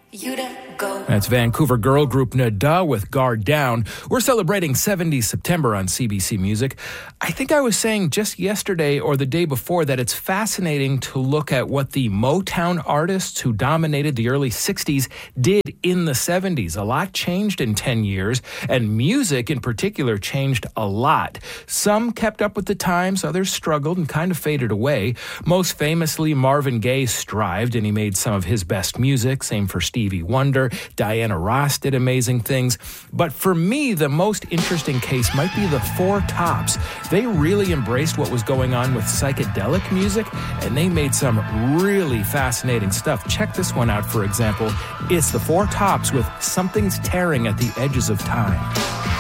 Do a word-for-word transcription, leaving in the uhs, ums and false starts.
That's Vancouver girl group Nada with Guard Down. We're celebrating seventies September on C B C Music. I think I was saying just yesterday or the day before that it's fascinating to look at what the Motown artists who dominated the early sixties did in the seventies. A lot changed in ten years, and music in particular changed a lot. Some kept up with the times, others struggled and kind of faded away. Most famously, Marvin Gaye strived, and he made some of his best music. Same for Stevie Wonder. Diana Ross did amazing things. But for me, the most interesting case might be the Four Tops. They really embraced what was going on with psychedelic music, and they made some really fascinating stuff. Check this one out, for example. It's the Four Tops with Something's Tearing at the Edges of Time.